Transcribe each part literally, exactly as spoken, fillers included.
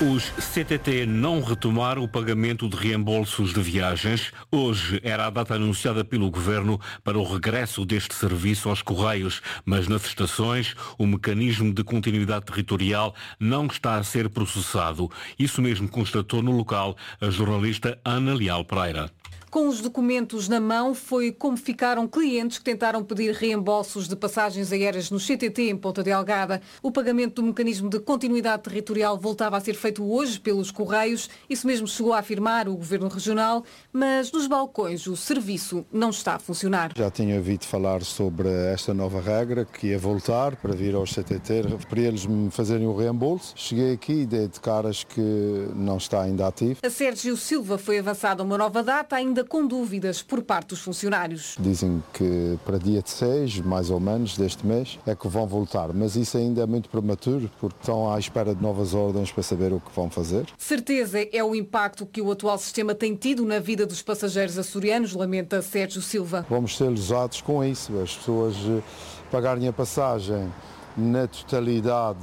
Os C T T não retomaram o pagamento de reembolsos de viagens. Hoje era a data anunciada pelo Governo para o regresso deste serviço aos Correios, mas nas estações o mecanismo de continuidade territorial não está a ser processado. Isso mesmo constatou no local a jornalista Ana Leal Pereira. Com os documentos na mão, foi como ficaram clientes que tentaram pedir reembolsos de passagens aéreas no C T T em Ponta Delgada. O pagamento do mecanismo de continuidade territorial voltava a ser feito hoje pelos Correios. Isso mesmo chegou a afirmar o Governo Regional, mas nos balcões o serviço não está a funcionar. Já tinha ouvido falar sobre esta nova regra que ia voltar para vir aos C T T, para eles me fazerem o reembolso. Cheguei aqui e dei de caras que não está ainda ativo. A Sérgio Silva foi avançada uma nova data, ainda com dúvidas por parte dos funcionários. Dizem que para dia seis, mais ou menos, deste mês, é que vão voltar, mas isso ainda é muito prematuro, porque estão à espera de novas ordens para saber o que vão fazer. Certeza é o impacto que o atual sistema tem tido na vida dos passageiros açorianos, lamenta Sérgio Silva. Vamos ser lesados com isso, as pessoas pagarem a passagem na totalidade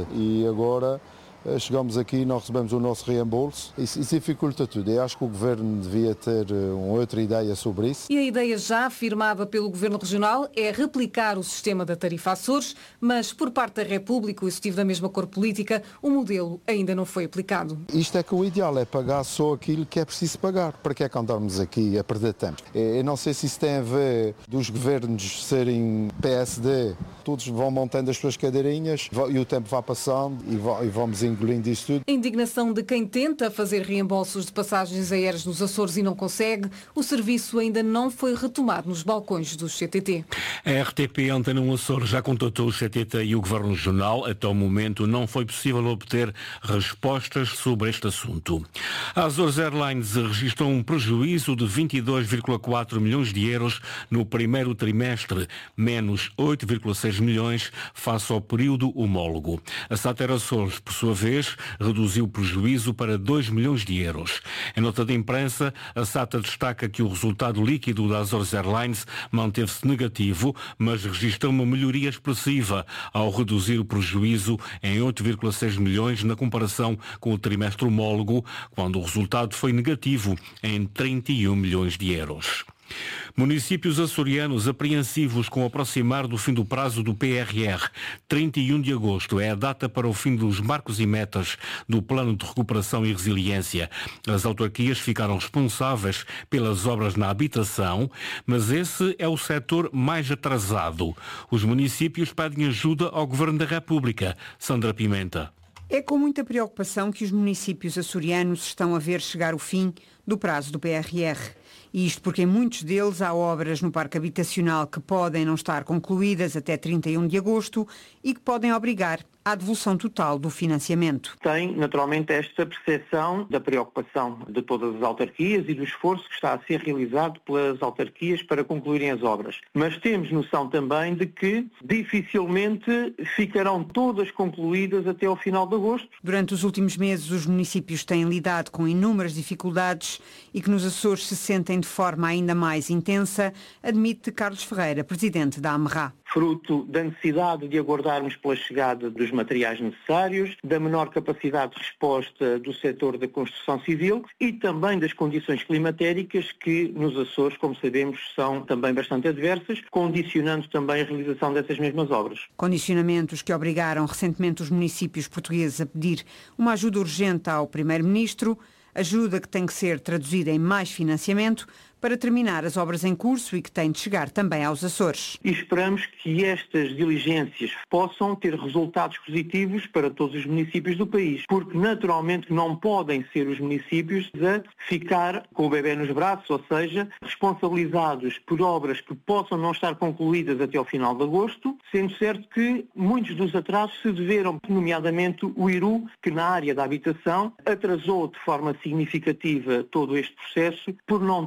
e agora chegamos aqui e não recebemos o nosso reembolso. Isso, isso dificulta tudo. Eu acho que o Governo devia ter uma outra ideia sobre isso. E a ideia já afirmada pelo Governo Regional é replicar o sistema da tarifa Açores, mas por parte da República, o executivo da mesma cor política, o modelo ainda não foi aplicado. Isto é que o ideal é pagar só aquilo que é preciso pagar. Para que é que andarmos aqui a perder tempo? Eu não sei se isso tem a ver dos governos serem P S D, todos vão montando as suas cadeirinhas e o tempo vai passando e vamos engolindo isso tudo. A indignação de quem tenta fazer reembolsos de passagens aéreas nos Açores e não consegue, o serviço ainda não foi retomado nos balcões dos C T T. A R T P Antena um Açores já contatou o C T T e o Governo Regional. Até o momento não foi possível obter respostas sobre este assunto. A Azores Airlines registrou um prejuízo de vinte e dois vírgula quatro milhões de euros no primeiro trimestre, menos oito vírgula seis milhões face ao período homólogo. A SATA Air Açores, por sua vez, reduziu o prejuízo para dois milhões de euros. Em nota de imprensa, a SATA destaca que o resultado líquido da Azores Airlines manteve-se negativo, mas registrou uma melhoria expressiva ao reduzir o prejuízo em oito vírgula seis milhões na comparação com o trimestre homólogo, quando o resultado foi negativo em trinta e um milhões de euros. Municípios açorianos apreensivos com o aproximar do fim do prazo do P R R. trinta e um de agosto é a data para o fim dos marcos e metas do Plano de Recuperação e Resiliência. As autarquias ficaram responsáveis pelas obras na habitação, mas esse é o setor mais atrasado. Os municípios pedem ajuda ao Governo da República. Sandra Pimenta. É com muita preocupação que os municípios açorianos estão a ver chegar o fim do prazo do P R R. E isto porque em muitos deles há obras no parque habitacional que podem não estar concluídas até trinta e um de agosto e que podem obrigar à devolução total do financiamento. Tem, naturalmente, esta percepção da preocupação de todas as autarquias e do esforço que está a ser realizado pelas autarquias para concluírem as obras. Mas temos noção também de que dificilmente ficarão todas concluídas até ao final de agosto. Durante os últimos meses, os municípios têm lidado com inúmeras dificuldades e que nos Açores se sentem de forma ainda mais intensa, admite Carlos Ferreira, presidente da AMRA. Fruto da necessidade de aguardarmos pela chegada dos materiais necessários, da menor capacidade de resposta do setor da construção civil e também das condições climatéricas que nos Açores, como sabemos, são também bastante adversas, condicionando também a realização dessas mesmas obras. Condicionamentos que obrigaram recentemente os municípios portugueses a pedir uma ajuda urgente ao Primeiro-Ministro, ajuda que tem que ser traduzida em mais financiamento para terminar as obras em curso e que tem de chegar também aos Açores. E esperamos que estas diligências possam ter resultados positivos para todos os municípios do país, porque naturalmente não podem ser os municípios a ficar com o bebê nos braços, ou seja, responsabilizados por obras que possam não estar concluídas até ao final de agosto, sendo certo que muitos dos atrasos se deveram, nomeadamente o I R U, que na área da habitação atrasou de forma significativa todo este processo por não ter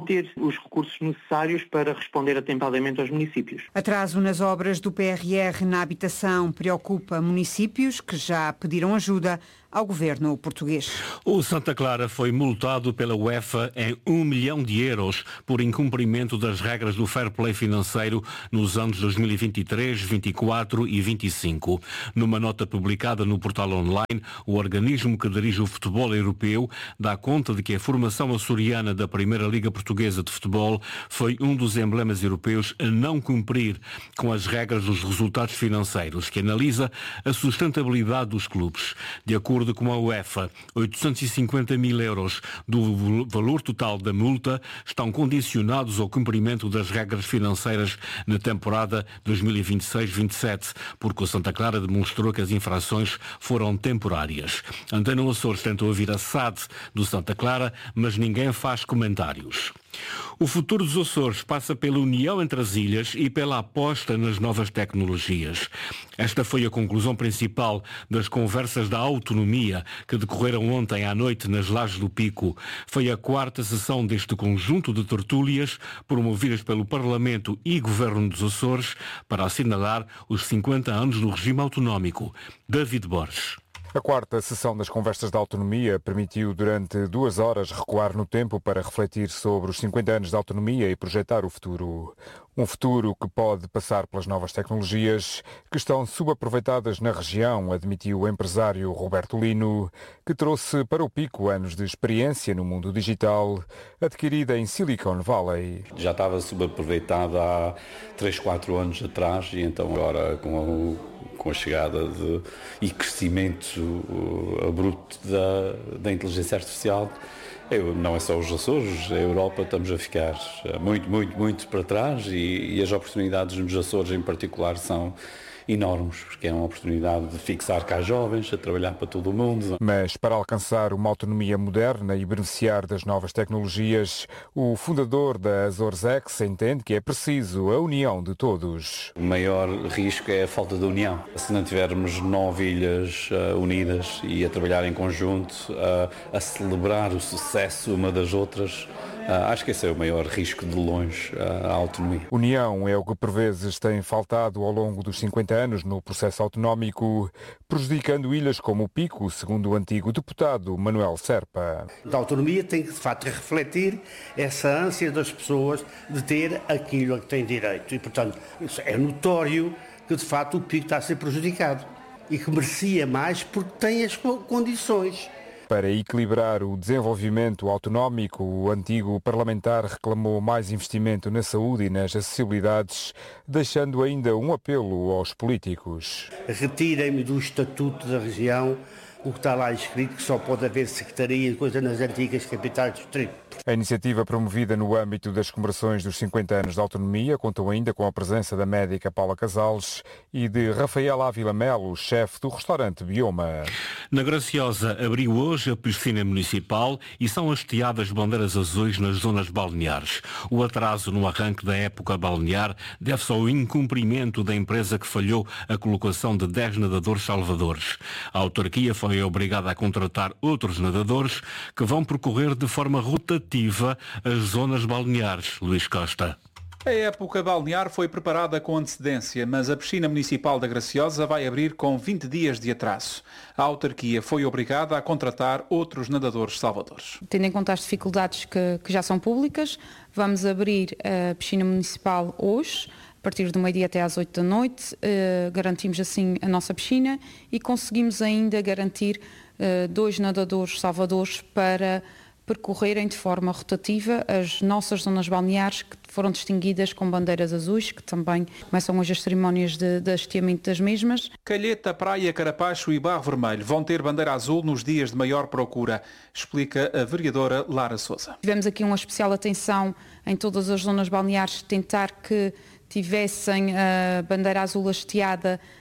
os recursos necessários para responder atempadamente aos municípios. Atraso nas obras do P R R na habitação preocupa municípios que já pediram ajuda ao governo português. O Santa Clara foi multado pela UEFA em um milhão de euros por incumprimento das regras do fair play financeiro nos anos dois mil e vinte e três, vinte e quatro e vinte e cinco. Numa nota publicada no portal online, o organismo que dirige o futebol europeu dá conta de que a formação açoriana da Primeira Liga Portuguesa de Futebol foi um dos emblemas europeus a não cumprir com as regras dos resultados financeiros, que analisa a sustentabilidade dos clubes. De acordo De acordo com a UEFA, oitocentos e cinquenta mil euros do valor total da multa estão condicionados ao cumprimento das regras financeiras na temporada dois mil e vinte e seis vinte e sete, porque o Santa Clara demonstrou que as infrações foram temporárias. Antena Açores tentou ouvir a S A D do Santa Clara, mas ninguém faz comentários. O futuro dos Açores passa pela união entre as ilhas e pela aposta nas novas tecnologias. Esta foi a conclusão principal das conversas da autonomia que decorreram ontem à noite nas Lajes do Pico. Foi a quarta sessão deste conjunto de tertúlias promovidas pelo Parlamento e Governo dos Açores para assinalar os cinquenta anos do regime autonómico. David Borges. A quarta sessão das conversas da autonomia permitiu durante duas horas recuar no tempo para refletir sobre os cinquenta anos da autonomia e projetar o futuro. Um futuro que pode passar pelas novas tecnologias que estão subaproveitadas na região, admitiu o empresário Roberto Lino, que trouxe para o Pico anos de experiência no mundo digital, adquirida em Silicon Valley. Já estava subaproveitada há três, quatro anos atrás e então agora com a com a chegada de, e crescimento uh, abrupto da, da inteligência artificial, eu, não é só os Açores, a Europa estamos a ficar muito, muito, muito para trás e, e as oportunidades nos Açores em particular são enormes, porque é uma oportunidade de fixar cá jovens, a trabalhar para todo o mundo. Mas para alcançar uma autonomia moderna e beneficiar das novas tecnologias, o fundador da Azorzex entende que é preciso a união de todos. O maior risco é a falta de união. Se não tivermos nove ilhas uh, unidas e a trabalhar em conjunto, uh, a celebrar o sucesso uma das outras, Uh, acho que esse é o maior risco de longe uh, à autonomia. União é o que por vezes tem faltado ao longo dos cinquenta anos no processo autonómico, prejudicando ilhas como o Pico, segundo o antigo deputado Manuel Serpa. A autonomia tem que, de facto, refletir essa ânsia das pessoas de ter aquilo a que têm direito. E, portanto, isso é notório que, de facto, o Pico está a ser prejudicado e que merecia mais porque tem as condições. Para equilibrar o desenvolvimento autonómico, o antigo parlamentar reclamou mais investimento na saúde e nas acessibilidades, deixando ainda um apelo aos políticos. Retirem-me do Estatuto da Região o que está lá escrito, que só pode haver secretaria de coisa nas antigas capitais do distrito. A iniciativa promovida no âmbito das comemorações dos cinquenta anos de autonomia contou ainda com a presença da médica Paula Casales e de Rafael Ávila Melo, chefe do restaurante Bioma. Na Graciosa abriu hoje a piscina municipal e são hasteadas bandeiras azuis nas zonas balneares. O atraso no arranque da época balnear deve-se ao incumprimento da empresa que falhou a colocação de dez nadadores salvadores. A autarquia foi obrigada a contratar outros nadadores que vão percorrer de forma rotativa as zonas balneares. Luís Costa. A época balnear foi preparada com antecedência, mas a piscina municipal da Graciosa vai abrir com vinte dias de atraso. A autarquia foi obrigada a contratar outros nadadores salvadores. Tendo em conta as dificuldades que, que já são públicas, vamos abrir a piscina municipal hoje, a partir do meio-dia até às oito da noite. Uh, garantimos assim a nossa piscina e conseguimos ainda garantir uh, dois nadadores salvadores para percorrerem de forma rotativa as nossas zonas balneares que foram distinguidas com bandeiras azuis, que também começam hoje as cerimónias de, de hasteamento das mesmas. Calheta, Praia, Carapacho e Barro Vermelho vão ter bandeira azul nos dias de maior procura, explica a vereadora Lara Sousa. Tivemos aqui uma especial atenção em todas as zonas balneares, tentar que tivessem a bandeira azul hasteada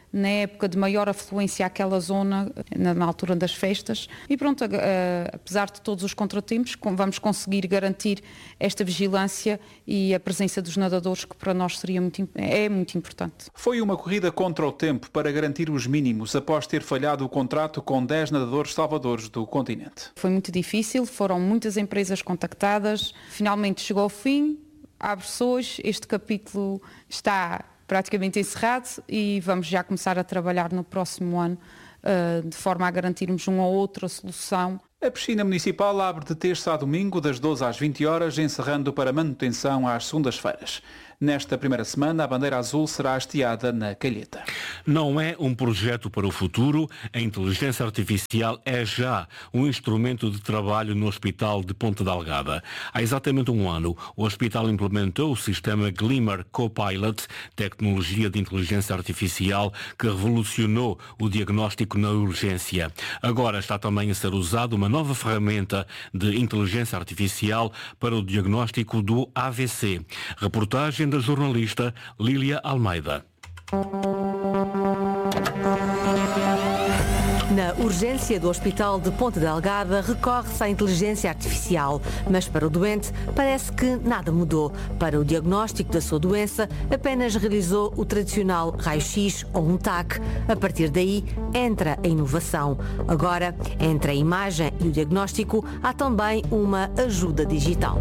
na época de maior afluência àquela zona, na, na altura das festas. E pronto, uh, apesar de todos os contratempos, vamos conseguir garantir esta vigilância e a presença dos nadadores, que para nós seria muito, é muito importante. Foi uma corrida contra o tempo para garantir os mínimos, após ter falhado o contrato com dez nadadores salvadores do continente. Foi muito difícil, foram muitas empresas contactadas, finalmente chegou ao fim, abre-se hoje, este capítulo está praticamente encerrado e vamos já começar a trabalhar no próximo ano uh, de forma a garantirmos uma ou outra solução. A piscina municipal abre de terça a domingo, das doze às vinte horas, encerrando para manutenção às segundas-feiras. Nesta primeira semana, a bandeira azul será hasteada na Calheta. Não é um projeto para o futuro, a inteligência artificial é já um instrumento de trabalho no Hospital de Ponta Delgada. Há exatamente um ano, o hospital implementou o sistema Glimmer Copilot, tecnologia de inteligência artificial que revolucionou o diagnóstico na urgência. Agora está também a ser usada uma nova ferramenta de inteligência artificial para o diagnóstico do A V C. Reportagem da jornalista Lília Almeida. Na urgência do Hospital de Ponta Delgada recorre-se à inteligência artificial, mas para o doente parece que nada mudou. Para o diagnóstico da sua doença, apenas realizou o tradicional raio-x ou um T A C. A partir daí, entra a inovação. Agora, entre a imagem e o diagnóstico, há também uma ajuda digital.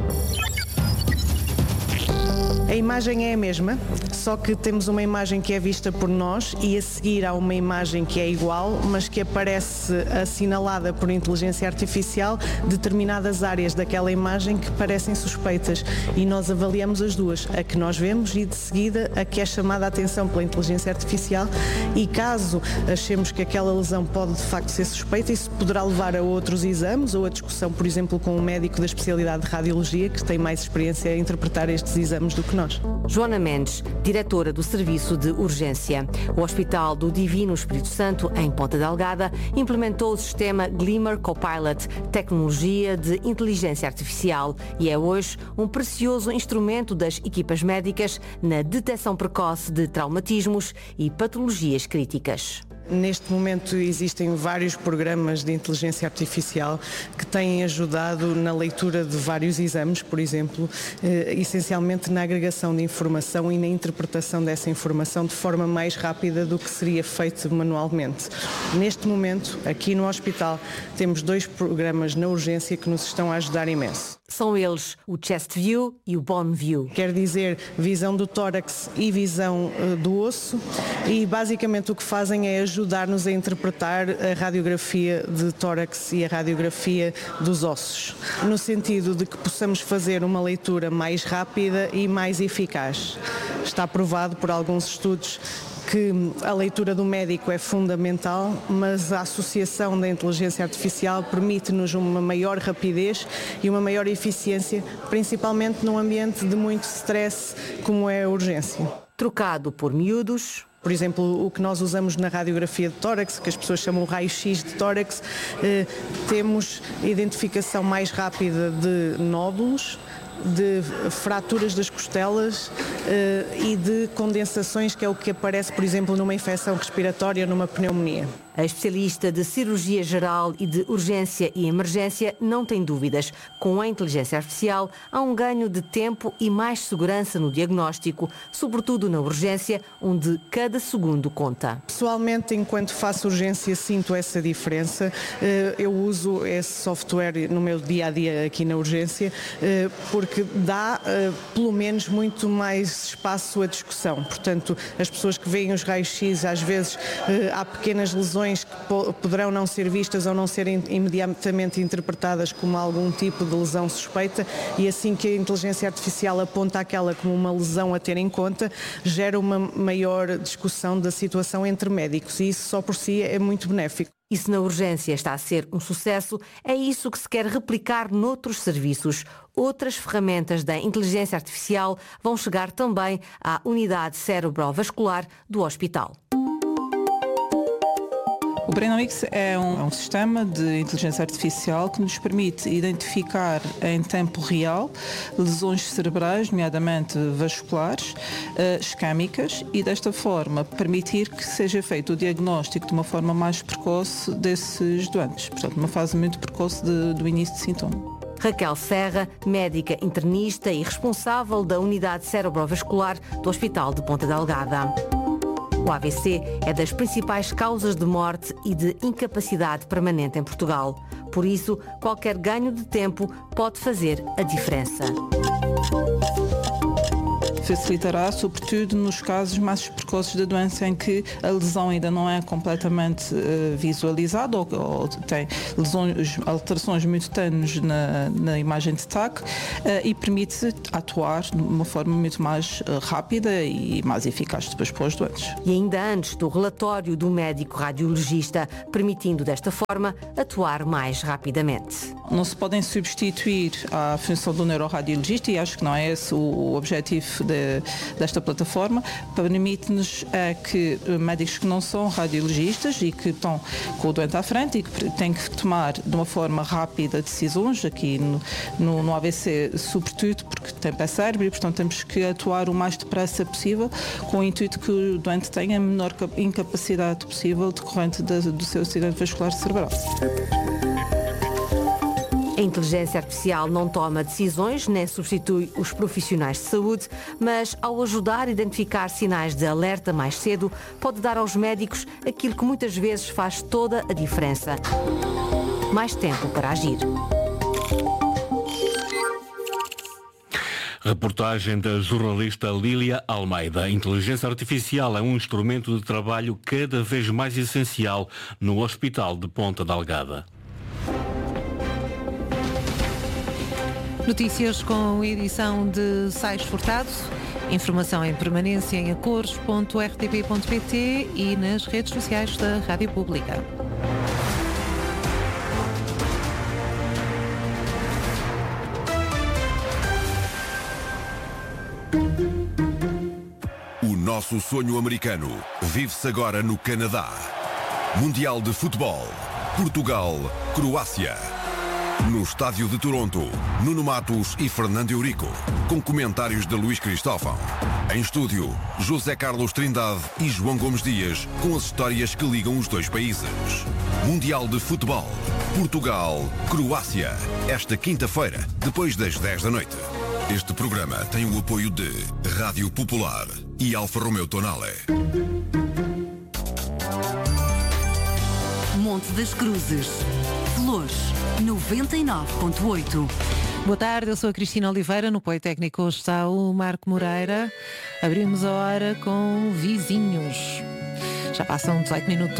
A imagem é a mesma, só que temos uma imagem que é vista por nós e a seguir há uma imagem que é igual, mas que aparece assinalada por inteligência artificial determinadas áreas daquela imagem que parecem suspeitas e nós avaliamos as duas, a que nós vemos e de seguida a que é chamada a atenção pela inteligência artificial e caso achemos que aquela lesão pode de facto ser suspeita, isso poderá levar a outros exames ou a discussão, por exemplo, com um médico da especialidade de radiologia que tem mais experiência a interpretar estes exames do que nós. Joana Mendes, diretora do Serviço de Urgência. O Hospital do Divino Espírito Santo, em Ponta Delgada, implementou o sistema Glimmer Copilot, tecnologia de inteligência artificial, e é hoje um precioso instrumento das equipas médicas na detecção precoce de traumatismos e patologias críticas. Neste momento existem vários programas de inteligência artificial que têm ajudado na leitura de vários exames, por exemplo, eh, essencialmente na agregação de informação e na interpretação dessa informação de forma mais rápida do que seria feito manualmente. Neste momento, aqui no hospital, temos dois programas na urgência que nos estão a ajudar imenso. São eles o Chest View e o Bone View. Quer dizer, visão do tórax e visão uh, do osso e basicamente o que fazem é ajudar-nos a interpretar a radiografia de tórax e a radiografia dos ossos, no sentido de que possamos fazer uma leitura mais rápida e mais eficaz. Está provado por alguns estudos que a leitura do médico é fundamental, mas a associação da inteligência artificial permite-nos uma maior rapidez e uma maior eficiência, principalmente num ambiente de muito stress como é a urgência. Trocado por miúdos. Por exemplo, o que nós usamos na radiografia de tórax, que as pessoas chamam o raio-x de tórax, eh, temos identificação mais rápida de nódulos, de fraturas das costelas uh, e de condensações, que é o que aparece, por exemplo, numa infecção respiratória, numa pneumonia. A especialista de cirurgia geral e de urgência e emergência não tem dúvidas. Com a inteligência artificial há um ganho de tempo e mais segurança no diagnóstico, sobretudo na urgência, onde cada segundo conta. Pessoalmente, enquanto faço urgência, sinto essa diferença. Eu uso esse software no meu dia-a-dia aqui na urgência porque dá, pelo menos, muito mais espaço à discussão. Portanto, as pessoas que veem os raios-x, às vezes há pequenas lesões que poderão não ser vistas ou não serem imediatamente interpretadas como algum tipo de lesão suspeita e assim que a inteligência artificial aponta aquela como uma lesão a ter em conta, gera uma maior discussão da situação entre médicos e isso só por si é muito benéfico. E se na urgência está a ser um sucesso, é isso que se quer replicar noutros serviços. Outras ferramentas da inteligência artificial vão chegar também à unidade cerebrovascular do hospital. O Brainomix é um, é um sistema de inteligência artificial que nos permite identificar em tempo real lesões cerebrais, nomeadamente vasculares, uh, isquémicas, e desta forma permitir que seja feito o diagnóstico de uma forma mais precoce desses doentes. Portanto, uma fase muito precoce de, do início de sintoma. Raquel Serra, médica internista e responsável da unidade cerebrovascular do Hospital de Ponta Delgada. O A V C é das principais causas de morte e de incapacidade permanente em Portugal. Por isso, qualquer ganho de tempo pode fazer a diferença. Facilitará, sobretudo, nos casos mais precoces da doença em que a lesão ainda não é completamente uh, visualizada ou, ou tem lesões, alterações muito tênues na, na imagem de T A C, uh, e permite atuar de uma forma muito mais uh, rápida e mais eficaz depois para os doentes. E ainda antes do relatório do médico radiologista, permitindo desta forma atuar mais rapidamente. Não se podem substituir a função do neuroradiologista, e acho que não é esse o objetivo de desta plataforma. Permite-nos é, que médicos que não são radiologistas e que estão com o doente à frente e que têm que tomar de uma forma rápida decisões, aqui no, no, no A V C sobretudo porque tem pé-cérebro e portanto temos que atuar o mais depressa possível com o intuito que o doente tenha a menor incapacidade possível decorrente de, do seu acidente vascular cerebral. A inteligência artificial não toma decisões nem substitui os profissionais de saúde, mas ao ajudar a identificar sinais de alerta mais cedo, pode dar aos médicos aquilo que muitas vezes faz toda a diferença: mais tempo para agir. Reportagem da jornalista Lília Almeida. A inteligência artificial é um instrumento de trabalho cada vez mais essencial no Hospital de Ponta Delgada. Notícias com edição de Sais Furtado. Informação em permanência em acores ponto r t p ponto p t e nas redes sociais da Rádio Pública. O nosso sonho americano vive-se agora no Canadá. Mundial de Futebol. Portugal, Croácia. No estádio de Toronto, Nuno Matos e Fernando Eurico, com comentários de Luís Cristóvão. Em estúdio, José Carlos Trindade e João Gomes Dias, com as histórias que ligam os dois países. Mundial de Futebol. Portugal, Croácia. Esta quinta-feira, depois das dez da noite. Este programa tem o apoio de Rádio Popular e Alfa Romeo Tonale. Monte das Cruzes. Flores, noventa e nove ponto oito. Boa tarde, eu sou a Cristina Oliveira. No Politécnico hoje está o Marco Moreira. Abrimos a hora com Vizinhos. Já passam dezoito minutos.